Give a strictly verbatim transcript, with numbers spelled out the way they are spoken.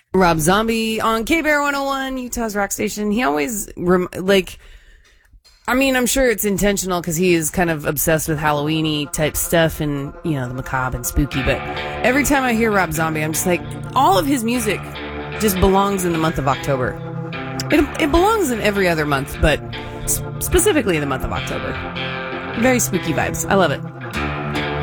Rob Zombie on K-Bear one oh one, Utah's rock station. He always, rem- like, I mean, I'm sure it's intentional because he is kind of obsessed with Halloween-y type stuff and, you know, the macabre and spooky. But every time I hear Rob Zombie, I'm just like, all of his music just belongs in the month of October. It, it belongs in every other month, but specifically in the month of October. Very spooky vibes. I love it.